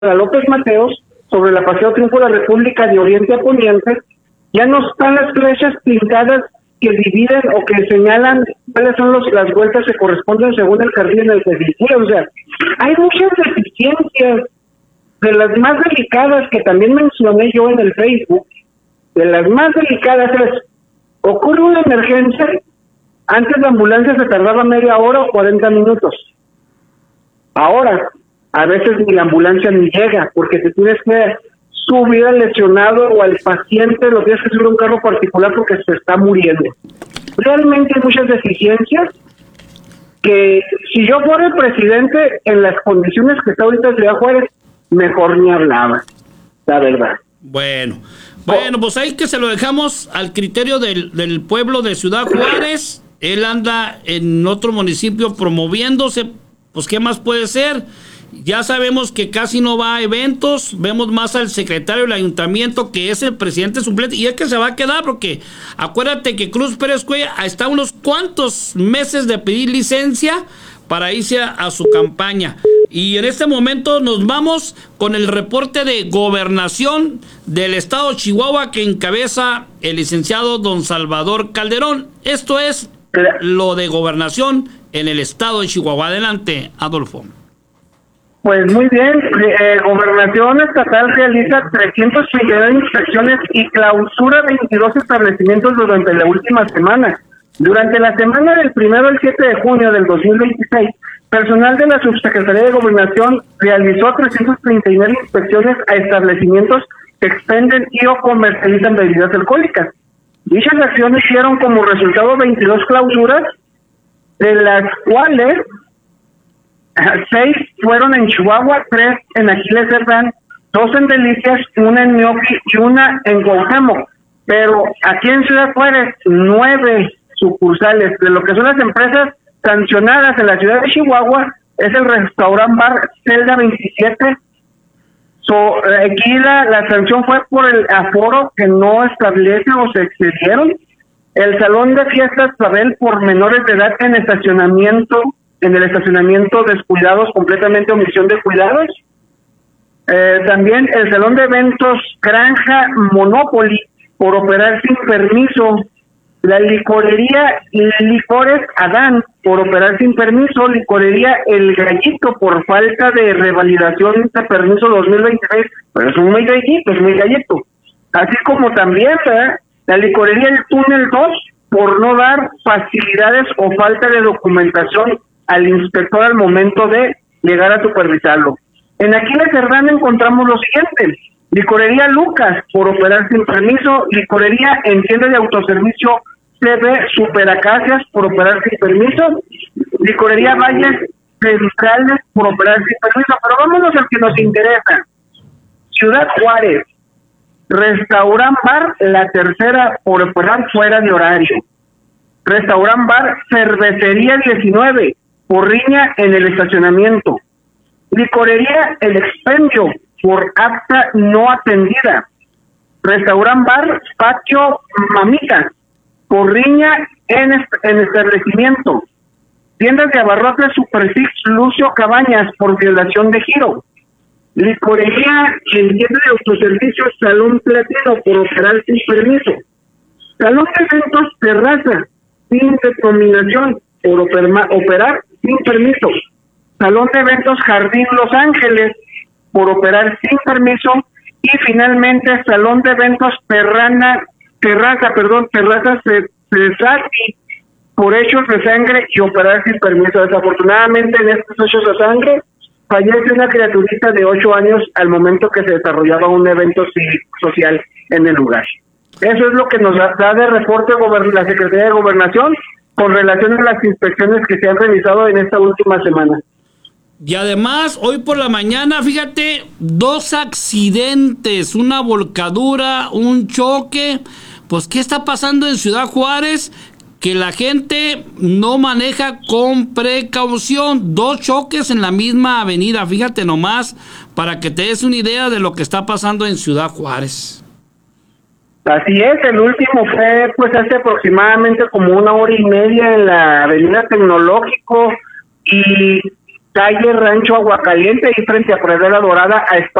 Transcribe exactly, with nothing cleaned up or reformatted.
a López Mateos sobre la Paseo Triunfo de la República de Oriente a Poniente, ya no están las flechas pintadas que dividen o que señalan cuáles son los, las vueltas que corresponden según el carril en el que circula. O sea, hay muchas deficiencias, de las más delicadas que también mencioné yo en el Facebook. De las más delicadas es, ocurre una emergencia, antes la ambulancia se tardaba media hora o cuarenta minutos. Ahora, a veces ni la ambulancia ni llega, porque te tienes que subir al lesionado o al paciente, lo tienes que subir a un carro particular porque se está muriendo. Realmente hay muchas deficiencias que, si yo fuera el presidente, en las condiciones que está ahorita Ciudad Juárez, mejor ni hablaba, la verdad. Bueno, bueno, pues ahí que se lo dejamos al criterio del, del pueblo de Ciudad Juárez. Él anda en otro municipio promoviéndose, pues ¿qué más puede ser? Ya sabemos que casi no va a eventos, vemos más al secretario del ayuntamiento, que es el presidente suplente, y es que se va a quedar, porque acuérdate que Cruz Pérez Cuellar está unos cuantos meses de pedir licencia para irse a, a su campaña. Y en este momento nos vamos con el reporte de gobernación del estado de Chihuahua que encabeza el licenciado don Salvador Calderón. Esto es lo de gobernación en el estado de Chihuahua. Adelante, Adolfo. Pues muy bien, eh, Gobernación Estatal realiza trescientas treinta y nueve inspecciones y clausura veintidós establecimientos durante la última semana. Durante la semana del primero al siete de junio del dos mil veintiséis, personal de la Subsecretaría de Gobernación realizó trescientas treinta y nueve inspecciones a establecimientos que expenden y o comercializan bebidas alcohólicas. Dichas acciones dieron como resultado veintidós clausuras, de las cuales seis fueron en Chihuahua, tres en Aquiles Cerdán, dos en Delicias, una en Mioqui y una en Cuauhtémoc. Pero aquí en Ciudad Juárez, nueve sucursales de lo que son las empresas sancionadas en la ciudad de Chihuahua. Es el restaurant bar Celda veintisiete. So, aquí la, la sanción fue por el aforo que no establece o se excedieron. El salón de fiestas Pavel por menores de edad en estacionamiento, en el estacionamiento descuidados, completamente omisión de cuidados. Eh, también el salón de eventos Granja Monopoly por operar sin permiso. La licorería Licores Adán por operar sin permiso. Licorería El Gallito por falta de revalidación de permiso dos mil veintiséis. Pero es muy gallito, es muy gallito. Así como también, ¿verdad?, la licorería El Túnel dos por no dar facilidades o falta de documentación al inspector al momento de llegar a supervisarlo. En Aquiles Cerdán encontramos lo siguiente: licorería Lucas por operar sin permiso, licorería en tienda de autoservicio C B Superacacias por operar sin permiso, licorería Valles Centrales por operar sin permiso. Pero vámonos al que nos interesa. Ciudad Juárez, restaurant bar La Tercera por operar fuera de horario, restaurant bar Cervecería diecinueve por riña en el estacionamiento, licorería El Expendio por acta no atendida, restaurant bar Patio Mamitas por riña en, est en establecimiento, tiendas de abarrotes Superfix Lucio Cabañas por violación de giro, licorería en tienda de autoservicio Salón Platino por operar sin permiso, salón de eventos Terraza sin determinación por operar sin permiso, salón de eventos Jardín Los Ángeles por operar sin permiso, y finalmente salón de eventos Terrana, Terraza, perdón, Terraza Cesati por hechos de sangre y operar sin permiso. Desafortunadamente en estos hechos de sangre fallece una criaturita de ocho años al momento que se desarrollaba un evento social en el lugar. Eso es lo que nos da de reporte la Secretaría de Gobernación con relación a las inspecciones que se han realizado en esta última semana. Y además, hoy por la mañana, fíjate, dos accidentes, una volcadura, un choque. Pues, ¿qué está pasando en Ciudad Juárez? Que la gente no maneja con precaución. Dos choques en la misma avenida, fíjate nomás, para que te des una idea de lo que está pasando en Ciudad Juárez. Así es, el último fue pues hace aproximadamente como una hora y media en la avenida Tecnológico, y calle Rancho Aguacaliente, y frente a Pradera Dorada, a